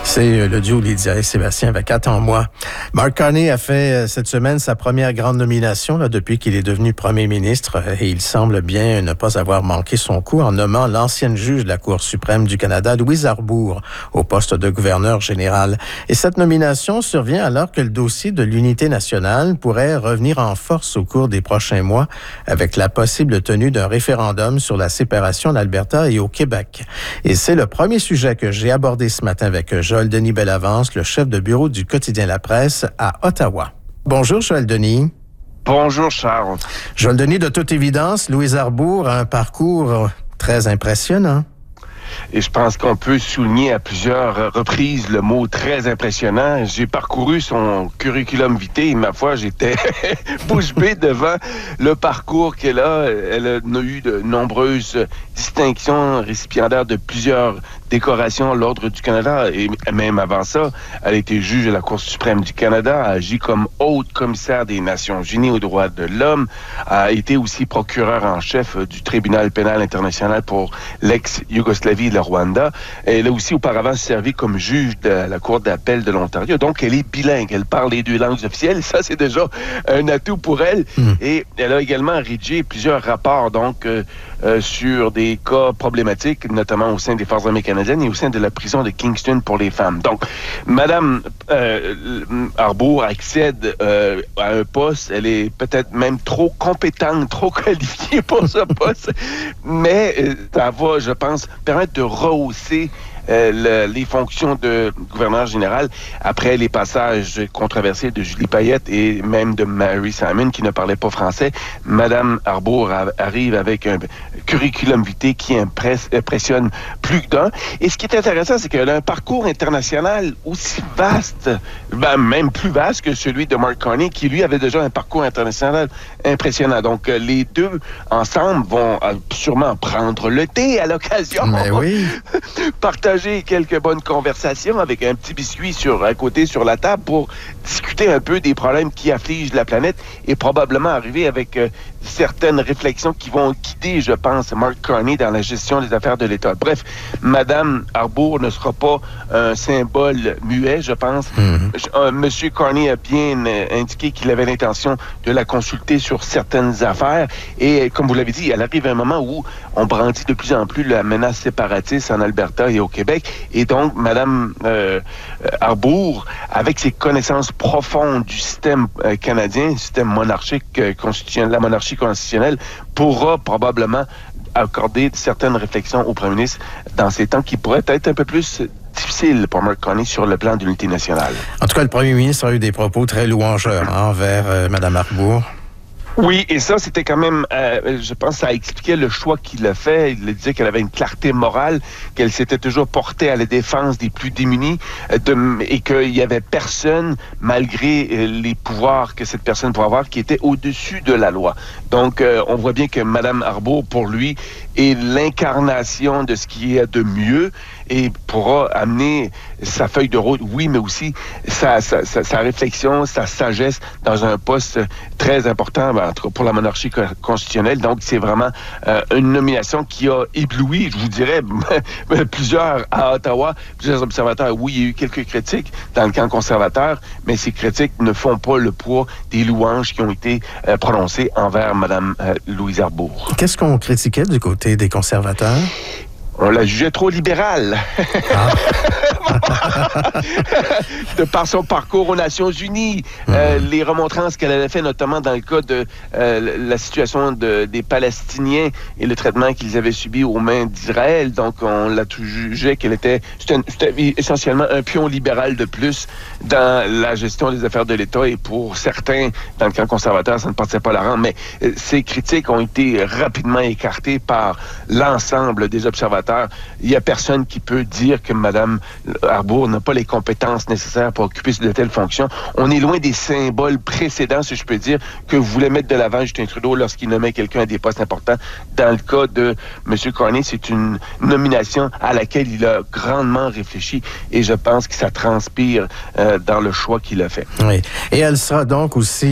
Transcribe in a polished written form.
C'est le duo Lydia et Sébastien avec Attends-moi. Mark Carney a fait cette semaine sa première grande nomination depuis qu'il est devenu premier ministre et il semble bien ne pas avoir manqué son coup en nommant l'ancienne juge de la Cour suprême du Canada, Louise Arbour, au poste de gouverneur général. Et cette nomination survient alors que le dossier de l'unité nationale pourrait revenir en force au cours des prochains mois avec la possible tenue d'un référendum sur la séparation de l'Alberta et au Québec. Et c'est le premier sujet que j'ai abordé ce matin avec Joël-Denis Bellavance, le chef de bureau du quotidien La Presse à Ottawa. Bonjour, Joël-Denis. Bonjour, Charles. Joël-Denis, de toute évidence, Louise Arbour a un parcours très impressionnant. Et je pense qu'on peut souligner à plusieurs reprises le mot très impressionnant. J'ai parcouru son curriculum vitae et ma foi, j'étais bouche bée devant le parcours qu'elle a. Elle a eu de nombreuses distinctions, récipiendaire de plusieurs décorations à l'Ordre du Canada et même avant ça, elle a été juge à la Cour suprême du Canada, a agi comme haute commissaire des Nations unies aux droits de l'homme, a été aussi procureur en chef du tribunal pénal international pour l'ex-Yougoslavie et le Rwanda. Elle a aussi auparavant servi comme juge de la Cour d'appel de l'Ontario. Donc, elle est bilingue. Elle parle les deux langues officielles. Ça, c'est déjà un atout pour elle. Et elle a également rédigé plusieurs rapports, donc, sur des cas problématiques, notamment au sein des Forces armées canadiennes et au sein de la prison de Kingston pour les femmes. Donc, Madame Arbour accède à un poste. Elle est peut-être même trop compétente, trop qualifiée pour ce poste, mais ça va, je pense, permettre de rehausser les fonctions de gouverneur général après les passages controversés de Julie Payette et même de Mary Simon qui ne parlait pas français. Madame Arbour arrive avec un curriculum vitae qui impressionne plus que d'un. Et ce qui est intéressant, c'est qu'elle a un parcours international aussi vaste, même plus vaste que celui de Mark Carney, qui lui avait déjà un parcours international impressionnant. Donc, les deux ensemble vont sûrement prendre le thé à l'occasion. Mais oui. Partager quelques bonnes conversations avec un petit biscuit à côté sur la table pour discuter un peu des problèmes qui affligent la planète et probablement arriver avec certaines réflexions qui vont guider, je pense, Mark Carney dans la gestion des affaires de l'État. Bref, Madame Arbour ne sera pas un symbole muet, je pense. Monsieur Carney a bien indiqué qu'il avait l'intention de la consulter sur certaines affaires et, comme vous l'avez dit, elle arrive à un moment où on brandit de plus en plus la menace séparatiste en Alberta et au Québec. Et donc, Madame Arbour, avec ses connaissances profondes du système canadien, système monarchique constitutionnel, la monarchie constitutionnelle, pourra probablement accorder certaines réflexions au premier ministre dans ces temps qui pourraient être un peu plus difficiles pour Mark Carney sur le plan de l'unité nationale. En tout cas, le premier ministre a eu des propos très louangeurs envers Madame Arbour. Oui, et ça, c'était quand même, je pense, ça expliquait le choix qu'il a fait. Il disait qu'elle avait une clarté morale, qu'elle s'était toujours portée à la défense des plus démunis et qu'il n'y avait personne, malgré les pouvoirs que cette personne pourrait avoir, qui était au-dessus de la loi. Donc, on voit bien que Mme Arbour, pour lui, est l'incarnation de ce qui est de mieux et pourra amener sa feuille de route, oui, mais aussi sa réflexion, sa sagesse dans un poste très important, en tout cas pour la monarchie constitutionnelle. Donc, c'est vraiment une nomination qui a ébloui, je vous dirais, plusieurs à Ottawa, plusieurs observateurs. Oui, il y a eu quelques critiques dans le camp conservateur, mais ces critiques ne font pas le poids des louanges qui ont été prononcées envers Mme Louise Arbour. Qu'est-ce qu'on critiquait du côté des conservateurs? On la jugeait trop libérale. De par son parcours aux Nations unies, les remontrances qu'elle avait fait, notamment dans le cas de la situation des Palestiniens et le traitement qu'ils avaient subi aux mains d'Israël. Donc, on l'a jugé qu'elle était essentiellement un pion libéral de plus dans la gestion des affaires de l'État. Et pour certains, dans le camp conservateur, ça ne passait pas la rendre. Mais ces critiques ont été rapidement écartées par l'ensemble des observateurs. Il n'y a personne qui peut dire que Mme Arbour n'a pas les compétences nécessaires pour occuper de telles fonctions. On est loin des symboles précédents, si je peux dire, que voulait mettre de l'avant Justin Trudeau lorsqu'il nommait quelqu'un à des postes importants. Dans le cas de M. Carney, c'est une nomination à laquelle il a grandement réfléchi et je pense que ça transpire dans le choix qu'il a fait. Oui. Et elle sera donc aussi